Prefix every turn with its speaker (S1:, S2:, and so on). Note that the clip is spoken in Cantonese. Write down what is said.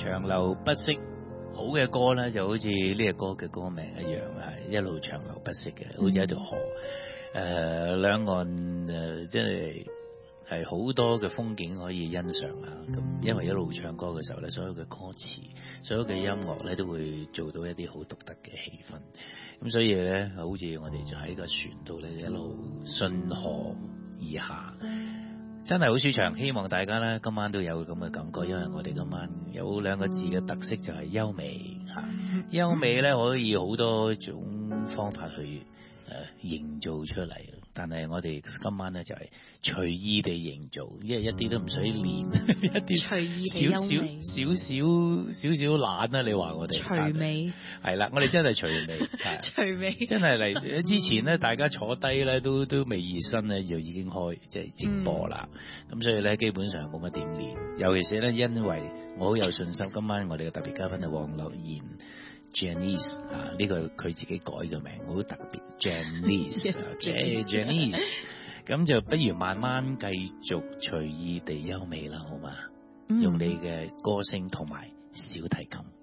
S1: 長流不息。好嘅歌咧，就好似呢隻歌嘅歌名一樣，係一路長流不息嘅，好似一條河。兩岸即係好多嘅風景可以欣賞啦。咁因為一路唱歌嘅時候咧，所有嘅歌詞、所有嘅音樂咧，都會做到一啲好獨特嘅氣氛。咁所以咧，好似我哋就喺個船度咧，一路順河而下。真係好舒暢，希望大家咧今晚都有咁嘅感覺，因為我哋今晚有兩個字嘅特色就係優美嚇。優美咧可以好多種方法去營造出嚟，但係我哋今晚咧就係隨意地營造，因為一啲都唔使練，一啲
S2: 隨意地優美，
S1: 少少懶啦。你話我哋
S2: 隨美
S1: 係啦，我哋真係隨美，
S2: 隨美
S1: 真係嚟之前咧，大家坐低咧都未熱身咧，就已經開即係直播啦。咁所以咧，基本上冇乜點練，尤其是咧，因為我好有信心，今晚我哋嘅特別嘉賓係黃樂妍。Janice 呢個佢自己改嘅名，好特別。Janice，Janice，咁就不如慢慢繼續隨意地優美啦，好嘛？用你嘅歌聲同埋小提琴。